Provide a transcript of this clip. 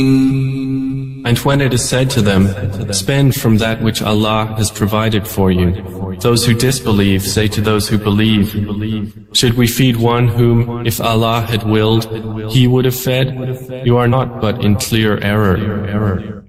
And when it is said to them, spend from that which Allah has provided for you, those who disbelieve say to those who believe, should we feed one whom, if Allah had willed, He would have fed? You are not but in clear error.